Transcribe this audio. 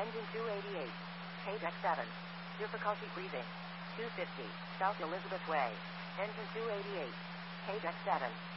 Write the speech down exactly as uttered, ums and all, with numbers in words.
Engine two eighty-eight. Page X seven. Difficulty breathing. two fifty. South Elizabeth Way. Engine two eighty-eight. Page X seven.